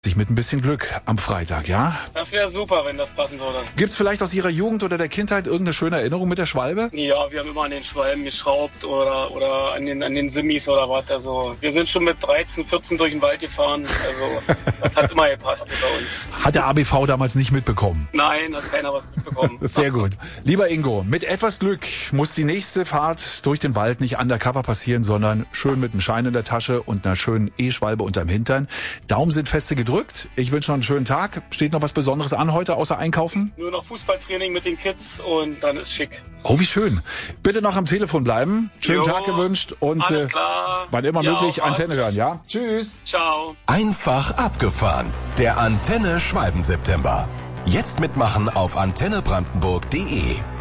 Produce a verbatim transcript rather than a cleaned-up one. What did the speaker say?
Sich mit ein bisschen Glück am Freitag, ja? Das wäre super, wenn das passen würde. Gibt's vielleicht aus Ihrer Jugend oder der Kindheit irgendeine schöne Erinnerung mit der Schwalbe? Ja, wir haben immer an den Schwalben geschraubt oder oder an den an den Simmis oder was. Also wir sind schon mit dreizehn, vierzehn durch den Wald gefahren. Also das hat immer gepasst bei uns. Hat der A B V damals nicht mitbekommen? Nein, hat keiner was mitbekommen. Sehr gut. Lieber Ingo, mit etwas Glück muss die nächste Fahrt durch den Wald nicht undercover passieren, sondern schön mit einem Schein in der Tasche und einer schönen E-Schwalbe unterm Hintern. Daumen sind feste gedrückt. Ich wünsche noch einen schönen Tag. Steht noch was Besonderes an heute, außer Einkaufen? Nur noch Fußballtraining mit den Kids und dann ist schick. Oh, wie schön. Bitte noch am Telefon bleiben. Schönen jo, Tag gewünscht und alles klar. Äh, wann immer ja, möglich Antenne hören, ja? Tschüss. Ciao. Einfach abgefahren. Der Antenne Schwalben September. Jetzt mitmachen auf antenne brandenburg punkt de.